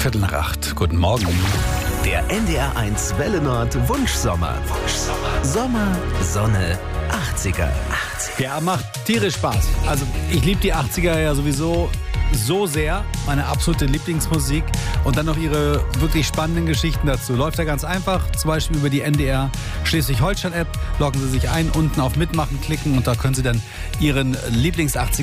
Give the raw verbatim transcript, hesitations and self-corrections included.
Viertel nach acht. Guten Morgen. Der N D R eins Welle Nord Wunschsommer. Wunschsommer. Sommer, Sonne, achtziger. achtziger. Ja, macht tierisch Spaß. Also ich liebe die achtziger ja sowieso so sehr. Meine absolute Lieblingsmusik. Und dann noch ihre wirklich spannenden Geschichten dazu. Läuft ja ganz einfach. Zum Beispiel über die N D R Schleswig-Holstein-App. Loggen Sie sich ein, unten auf Mitmachen klicken und da können Sie dann Ihren Lieblings-achtziger